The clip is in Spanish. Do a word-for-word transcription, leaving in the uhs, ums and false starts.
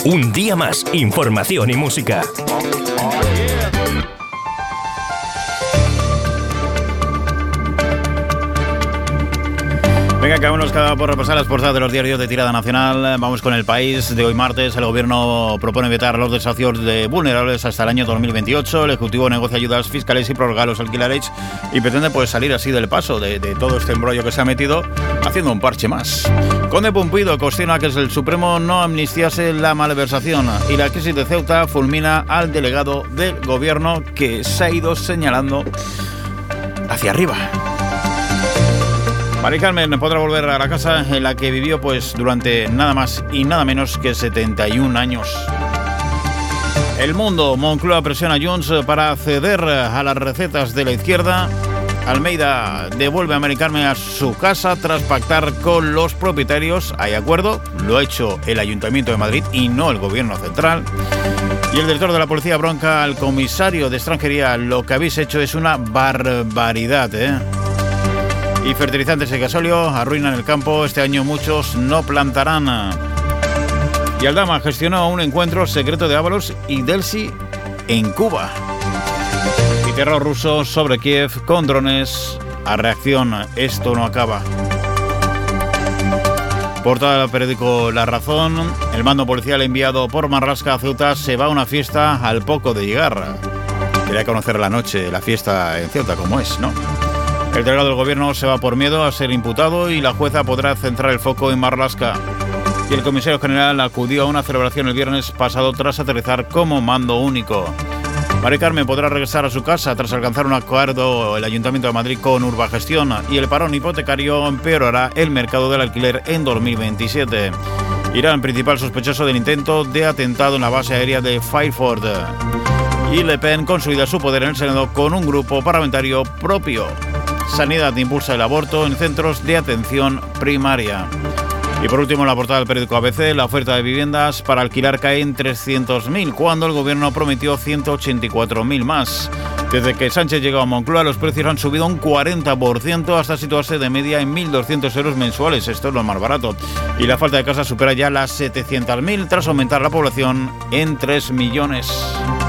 Un día más, información y música. Venga, que vámonos por repasar las portadas de los diarios de tirada nacional. Vamos con El País de hoy martes. El gobierno propone vetar los desahucios de vulnerables hasta el año dos mil veintiocho. El Ejecutivo negocia ayudas fiscales y prorroga los alquileres y pretende pues salir así del paso de, de todo este embrollo que se ha metido, haciendo un parche más. Conde Pumpido cuestiona que el Supremo no amnistiase la malversación y la crisis de Ceuta fulmina al delegado del gobierno que se ha ido señalando hacia arriba. Mari Carmen podrá volver a la casa en la que vivió pues durante nada más y nada menos que setenta y un años. El Mundo, Moncloa presiona a Junts para ceder a las recetas de la izquierda. Almeida devuelve a Mari Carmen a su casa tras pactar con los propietarios. Hay acuerdo, lo ha hecho el Ayuntamiento de Madrid y no el Gobierno central. Y el director de la policía bronca al comisario de extranjería: lo que habéis hecho es una barbaridad, ¿eh? Y fertilizantes y gasóleo arruinan el campo. Este año muchos no plantarán. Y Aldama gestionó un encuentro secreto de Ábalos y Delsi en Cuba. Y terror ruso sobre Kiev con drones. A reacción, esto no acaba. Portada del periódico La Razón. El mando policial enviado por Marlaska a Ceuta se va a una fiesta al poco de llegar. Quería conocer la noche, la fiesta en Ceuta, como es, ¿no? El delegado del gobierno se va por miedo a ser imputado y la jueza podrá centrar el foco en Marlaska. Y el comisario general acudió a una celebración el viernes pasado tras aterrizar como mando único. Mari Carmen podrá regresar a su casa tras alcanzar un acuerdo el Ayuntamiento de Madrid con Urbagestión, y el parón hipotecario empeorará el mercado del alquiler en dos mil veintisiete. Irán, principal sospechoso del intento de atentado en la base aérea de Fairford. Y Le Pen consolida su poder en el Senado con un grupo parlamentario propio. Sanidad impulsa el aborto en centros de atención primaria. Y por último, en la portada del periódico A B C, la oferta de viviendas para alquilar cae en trescientos mil, cuando el gobierno prometió ciento ochenta y cuatro mil más. Desde que Sánchez llegó a Moncloa, los precios han subido un cuarenta por ciento hasta situarse de media en mil doscientos euros mensuales. Esto es lo más barato. Y la falta de casas supera ya las setecientos mil tras aumentar la población en tres millones.